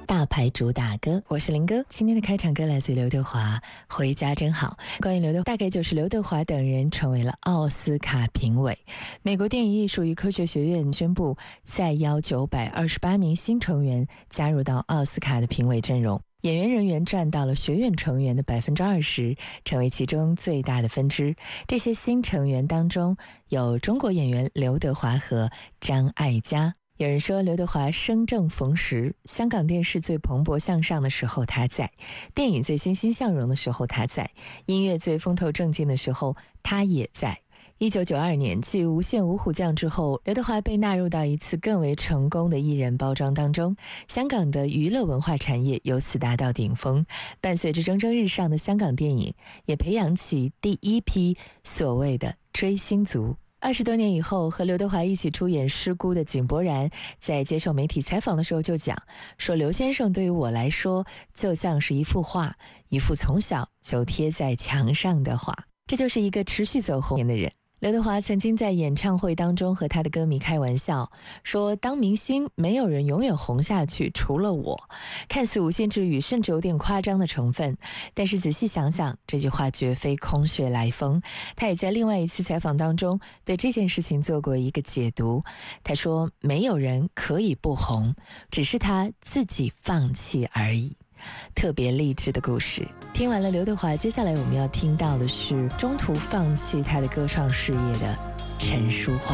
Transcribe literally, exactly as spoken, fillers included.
大牌主打歌，我是林哥。今天的开场歌来自刘德华，《回家真好》。关于刘德，大概就是刘德华等人成为了奥斯卡评委。美国电影艺术与科学学院宣布，再邀九百二十八名新成员加入到奥斯卡的评委阵容。演员人员占到了学院成员的百分之二十，成为其中最大的分支。这些新成员当中有中国演员刘德华和张艾嘉。有人说刘德华生正逢时，香港电视最蓬勃向上的时候他在，电影最欣欣向荣的时候他在，音乐最风头正劲的时候他也在。一九九二年继无线五虎将之后，刘德华被纳入到一次更为成功的艺人包装当中，香港的娱乐文化产业由此达到顶峰。伴随着蒸蒸日上的香港电影，也培养起第一批所谓的追星族。二十多年以后，和刘德华一起出演《失孤》的井柏然在接受媒体采访的时候就讲说，刘先生对于我来说就像是一幅画，一幅从小就贴在墙上的画。这就是一个持续走红的人。刘德华曾经在演唱会当中和他的歌迷开玩笑说，当明星没有人永远红下去，除了我。看似无心之语，甚至有点夸张的成分，但是仔细想想，这句话绝非空穴来风。他也在另外一次采访当中对这件事情做过一个解读，他说，没有人可以不红，只是他自己放弃而已。特别励志的故事。听完了刘德华，接下来我们要听到的是中途放弃他的歌唱事业的陈淑桦。